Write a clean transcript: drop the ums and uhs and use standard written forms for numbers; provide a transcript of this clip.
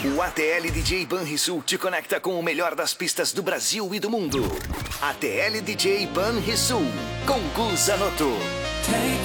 O ATL DJ Banrisul te conecta com o melhor das pistas do Brasil e do mundo. ATL DJ Banrisul, com Gu Zanotto.